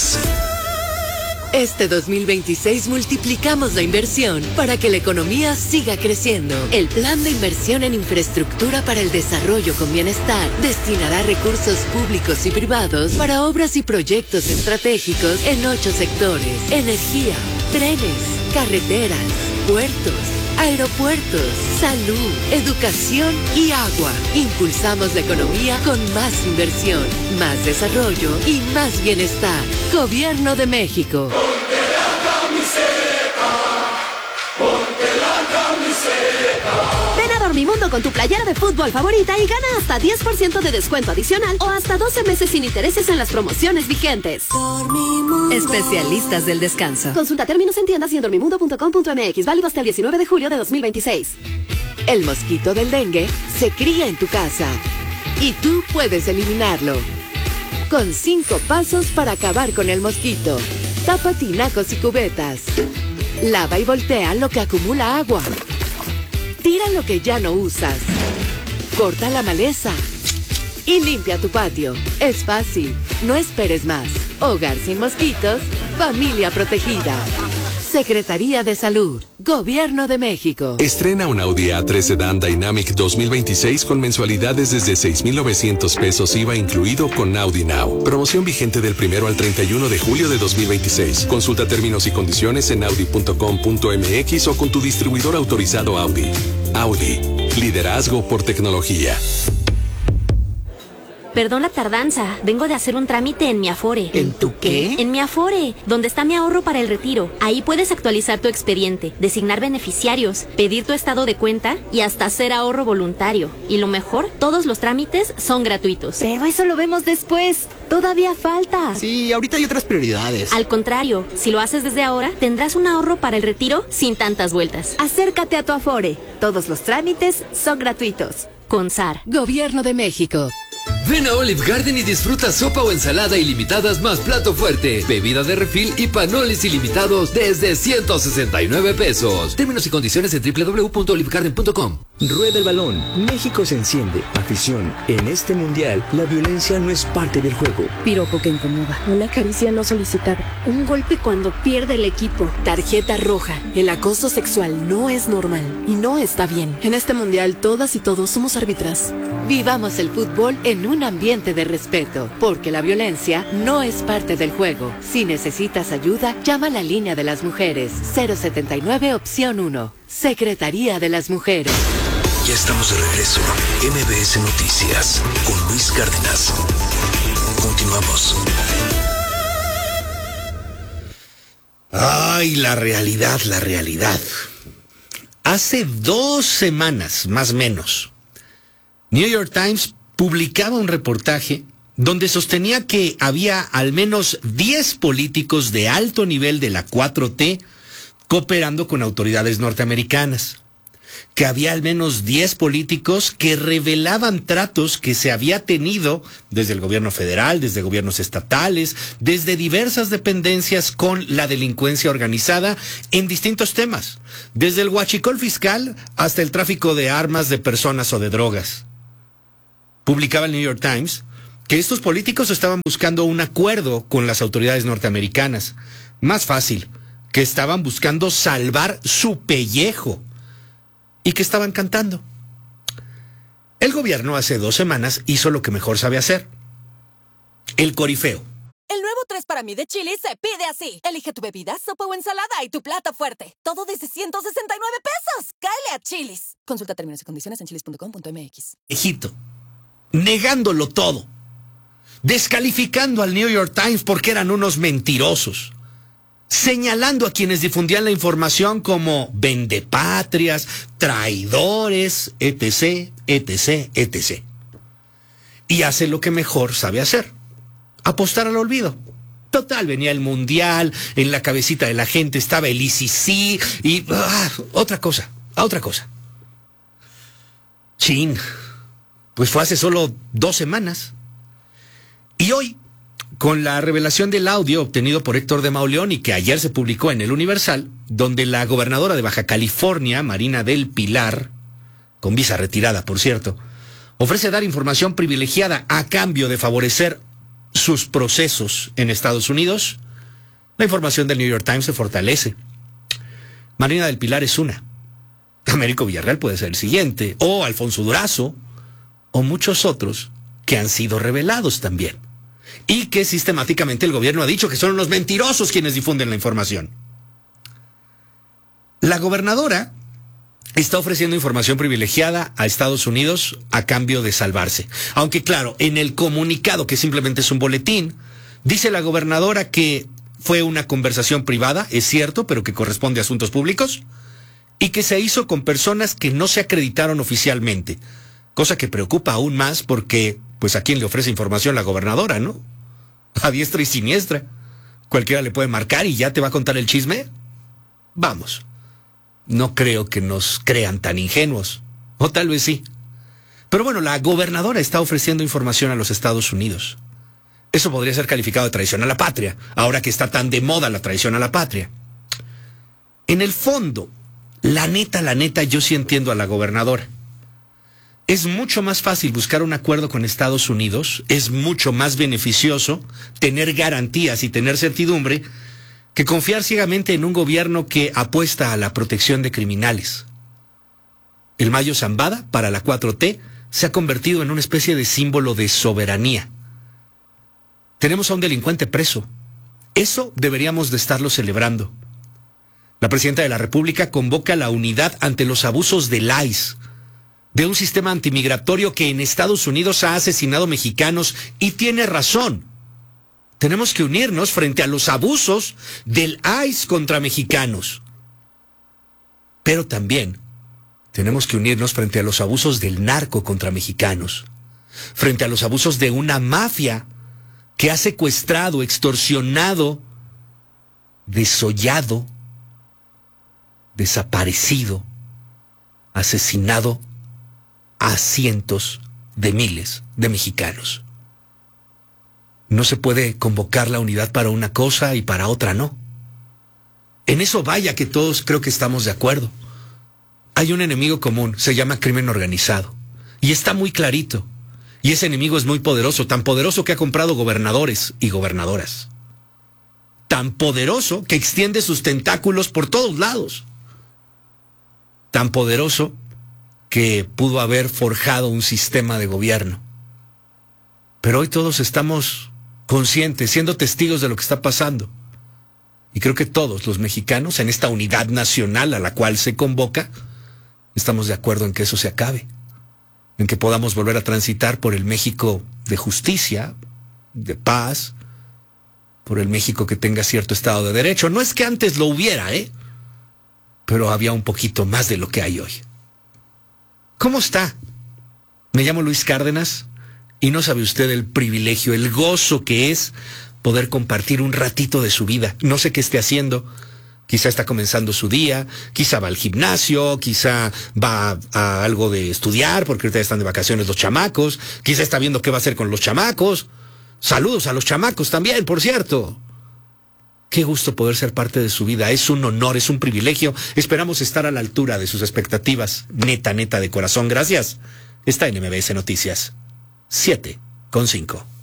más. Este 2026 multiplicamos la inversión para que la economía siga creciendo. El Plan de Inversión en Infraestructura para el Desarrollo con Bienestar destinará recursos públicos y privados para obras y proyectos estratégicos en 8 sectores: energía, trenes, carreteras, puertos, aeropuertos, salud, educación y agua. Impulsamos la economía con más inversión, más desarrollo y más bienestar. Gobierno de México. Ponte la camiseta, ponte la camiseta. Ven a Dormimundo con tu playera de fútbol favorita y gana hasta 10% de descuento adicional o hasta 12 meses sin intereses en las promociones vigentes. Dormimundo. Especialistas del descanso. Consulta términos en tiendas y en dormimundo.com.mx. Válido hasta el 19 de julio de 2026. El mosquito del dengue se cría en tu casa y tú puedes eliminarlo. Con 5 pasos para acabar con el mosquito. Tapa tinacos y cubetas. Lava y voltea lo que acumula agua. Tira lo que ya no usas. Corta la maleza. Y limpia tu patio. Es fácil. No esperes más. Hogar sin mosquitos. Familia protegida. Secretaría de Salud. Gobierno de México. Estrena un Audi A3 Sedan Dynamic 2026 con mensualidades desde 6,900 pesos IVA incluido con Audi Now. Promoción vigente del 1 al 31 de julio de 2026. Consulta términos y condiciones en audi.com.mx o con tu distribuidor autorizado Audi. Audi. Liderazgo por tecnología. Perdón la tardanza, vengo de hacer un trámite en mi Afore. ¿En tu qué? En mi Afore, donde está mi ahorro para el retiro. Ahí puedes actualizar tu expediente, designar beneficiarios, pedir tu estado de cuenta y hasta hacer ahorro voluntario. Y lo mejor, todos los trámites son gratuitos. Pero eso lo vemos después. Todavía falta. Sí, ahorita hay otras prioridades. Al contrario, si lo haces desde ahora, tendrás un ahorro para el retiro sin tantas vueltas. Acércate a tu Afore. Todos los trámites son gratuitos. CONSAR. Gobierno de México. Ven a Olive Garden y disfruta sopa o ensalada ilimitadas más plato fuerte, bebida de refil y panoles ilimitados desde 169 pesos. Términos y condiciones en www.olivegarden.com. Rueda el balón. México se enciende. Afición. En este mundial, la violencia no es parte del juego. Piropo que incomoda. Una caricia no solicitada. Un golpe cuando pierde el equipo. Tarjeta roja. El acoso sexual no es normal y no está bien. En este mundial, todas y todos somos árbitras. Vivamos el fútbol en un ambiente de respeto, porque la violencia no es parte del juego. Si necesitas ayuda, llama a la línea de las mujeres 079 opción 1. Secretaría de las Mujeres. Ya estamos de regreso. MBS Noticias con Luis Cárdenas. Continuamos. Ay, la realidad. Hace 2 semanas, más o menos, New York Times publicaba un reportaje donde sostenía que había al menos 10 políticos de alto nivel de la 4T cooperando con autoridades norteamericanas. Que había al menos 10 políticos que revelaban tratos que se había tenido desde el gobierno federal, desde gobiernos estatales, desde diversas dependencias con la delincuencia organizada en distintos temas, desde el huachicol fiscal hasta el tráfico de armas, de personas o de drogas. Publicaba el New York Times que estos políticos estaban buscando un acuerdo con las autoridades norteamericanas. Más fácil, que estaban buscando salvar su pellejo y que estaban cantando. El gobierno hace 2 semanas hizo lo que mejor sabe hacer: el corifeo. El nuevo 3 para mí de Chili's se pide así. Elige tu bebida, sopa o ensalada y tu plato fuerte. Todo desde 169 pesos. ¡Cáele a Chili's! Consulta términos y condiciones en chilis.com.mx. Ejito, negándolo todo, descalificando al New York Times porque eran unos mentirosos, señalando a quienes difundían la información como vendepatrias, traidores, etc., etc., etc. Y hace lo que mejor sabe hacer: apostar al olvido. Total, venía el mundial, en la cabecita de la gente estaba el ICC y otra cosa. Chin, pues fue hace solo 2 semanas. Y hoy, con la revelación del audio obtenido por Héctor de Mauleón y que ayer se publicó en El Universal, donde la gobernadora de Baja California, Marina del Pilar, con visa retirada, por cierto, ofrece dar información privilegiada a cambio de favorecer sus procesos en Estados Unidos, la información del New York Times se fortalece. Marina del Pilar es una. Américo Villarreal puede ser el siguiente, o Alfonso Durazo, o muchos otros que han sido revelados también. Y que sistemáticamente el gobierno ha dicho que son los mentirosos quienes difunden la información. La gobernadora está ofreciendo información privilegiada a Estados Unidos a cambio de salvarse. Aunque claro, en el comunicado, que simplemente es un boletín, dice la gobernadora que fue una conversación privada, es cierto, pero que corresponde a asuntos públicos, y que se hizo con personas que no se acreditaron oficialmente. Cosa que preocupa aún más porque, pues, ¿a quién le ofrece información la gobernadora, no? A diestra y siniestra. Cualquiera le puede marcar y ya te va a contar el chisme. Vamos. No creo que nos crean tan ingenuos. O tal vez sí. Pero bueno, la gobernadora está ofreciendo información a los Estados Unidos. Eso podría ser calificado de traición a la patria, ahora que está tan de moda la traición a la patria. En el fondo, la neta, yo sí entiendo a la gobernadora. Es mucho más fácil buscar un acuerdo con Estados Unidos, es mucho más beneficioso tener garantías y tener certidumbre que confiar ciegamente en un gobierno que apuesta a la protección de criminales. El Mayo Zambada, para la 4T, se ha convertido en una especie de símbolo de soberanía. Tenemos a un delincuente preso. Eso deberíamos de estarlo celebrando. La presidenta de la República convoca la unidad ante los abusos del ICE, de un sistema antimigratorio que en Estados Unidos ha asesinado mexicanos, y tiene razón. Tenemos que unirnos frente a los abusos del ICE contra mexicanos. Pero también tenemos que unirnos frente a los abusos del narco contra mexicanos, frente a los abusos de una mafia que ha secuestrado, extorsionado, desollado, desaparecido, asesinado a cientos de miles de mexicanos. No se puede convocar la unidad para una cosa y para otra no. En eso vaya que todos creo que estamos de acuerdo. Hay un enemigo común, se llama crimen organizado. Y está muy clarito. Y ese enemigo es muy poderoso, tan poderoso que ha comprado gobernadores y gobernadoras. Tan poderoso que extiende sus tentáculos por todos lados. Tan poderoso que pudo haber forjado un sistema de gobierno. Pero hoy todos estamos conscientes, siendo testigos de lo que está pasando. Y creo que todos los mexicanos, en esta unidad nacional a la cual se convoca, estamos de acuerdo en que eso se acabe. En que podamos volver a transitar por el México de justicia, de paz, por el México que tenga cierto Estado de Derecho. No es que antes lo hubiera, pero había un poquito más de lo que hay hoy. ¿Cómo está? Me llamo Luis Cárdenas y no sabe usted el privilegio, el gozo que es poder compartir un ratito de su vida. No sé qué esté haciendo. Quizá está comenzando su día, quizá va al gimnasio, quizá va a algo de estudiar porque ahorita están de vacaciones los chamacos, quizá está viendo qué va a hacer con los chamacos. Saludos a los chamacos también, por cierto. Qué gusto poder ser parte de su vida. Es un honor, es un privilegio. Esperamos estar a la altura de sus expectativas. Neta, de corazón. Gracias. Está en MBS Noticias. 7:5.